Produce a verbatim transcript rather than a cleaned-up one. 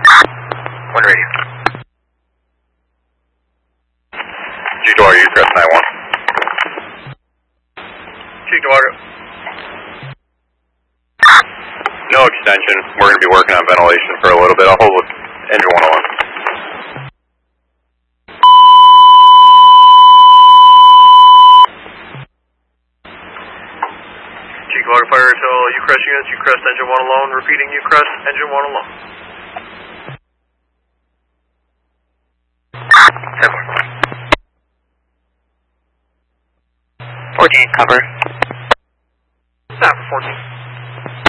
One radio. G two R, you crest nine one. G two R. No extension. We're going to be working on ventilation for a little bit. I'll hold with engine one oh one. G two R fire to all U-crest units, U-crest engine one alone, repeating U-crest engine one alone. fourteen, cover.